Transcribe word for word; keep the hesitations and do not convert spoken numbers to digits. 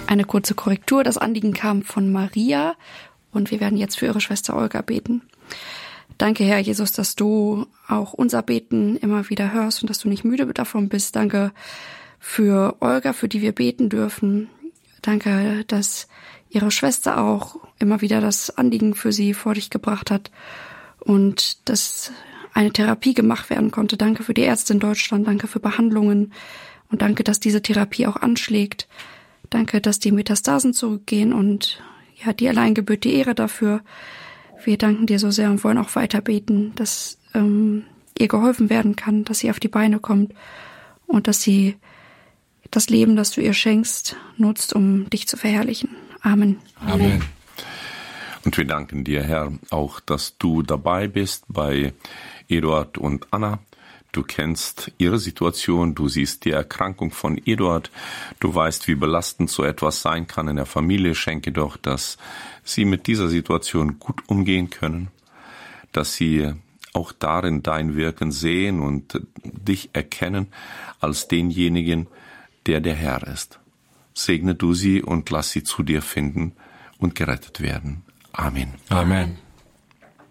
Eine kurze Korrektur. Das Anliegen kam von Maria und wir werden jetzt für ihre Schwester Olga beten. Danke, Herr Jesus, dass du auch unser Beten immer wieder hörst und dass du nicht müde davon bist. Danke für Olga, für die wir beten dürfen. Danke, dass ihre Schwester auch immer wieder das Anliegen für sie vor dich gebracht hat und dass eine Therapie gemacht werden konnte. Danke für die Ärzte in Deutschland, danke für Behandlungen und danke, dass diese Therapie auch anschlägt. Danke, dass die Metastasen zurückgehen und ja, dir allein gebührt die Ehre dafür. Wir danken dir so sehr und wollen auch weiter beten, dass ähm, ihr geholfen werden kann, dass sie auf die Beine kommt und dass sie das Leben, das du ihr schenkst, nutzt, um dich zu verherrlichen. Amen. Amen. Und wir danken dir, Herr, auch, dass du dabei bist bei Eduard und Anna. Du kennst ihre Situation, du siehst die Erkrankung von Eduard, du weißt, wie belastend so etwas sein kann in der Familie. Schenke doch, dass sie mit dieser Situation gut umgehen können, dass sie auch darin dein Wirken sehen und dich erkennen als denjenigen, der der Herr ist. Segne du sie und lass sie zu dir finden und gerettet werden. Amen. Amen.